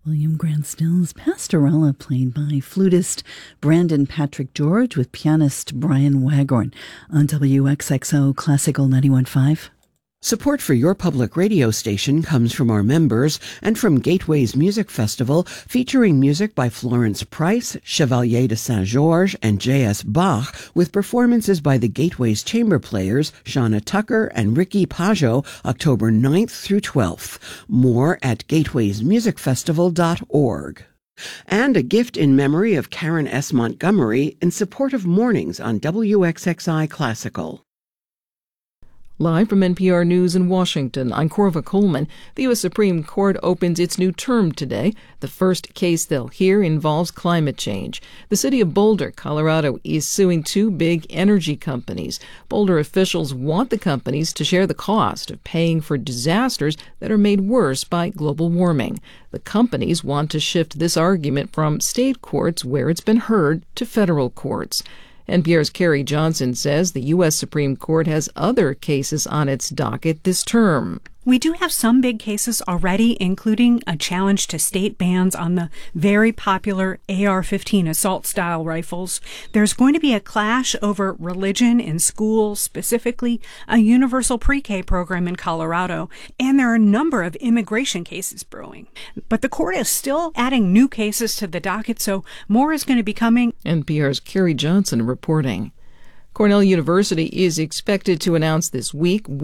William Grant Still's Pastorella, played by flutist Brandon Patrick George with pianist Brian Waghorn on WXXO Classical 91.5. Support for your public radio station comes from our members and from Gateway's Music Festival, featuring music by Florence Price, Chevalier de Saint-Georges, and J.S. Bach, with performances by the Gateway's chamber players, Shauna Tucker and Ricky Pajot, October 9th through 12th. More at gateway'smusicfestival.org. And a gift in memory of Karen S. Montgomery in support of Mornings on WXXI Classical. Live from NPR News in Washington, I'm Corva Coleman. The U.S. Supreme Court opens its new term today. The first case they'll hear involves climate change. The city of Boulder, Colorado, is suing two big energy companies. Boulder officials want the companies to share the cost of paying for disasters that are made worse by global warming. The companies want to shift this argument from state courts, where it's been heard, to federal courts. NPR's Carrie Johnson says the U.S. Supreme Court has other cases on its docket this term. We do have some big cases already, including a challenge to state bans on the very popular AR-15 assault-style rifles. There's going to be a clash over religion in schools, specifically a universal pre-K program in Colorado, and there are a number of immigration cases brewing. But the court is still adding new cases to the docket, so more is going to be coming. NPR's Carrie Johnson reporting. Cornell University is expected to announce this week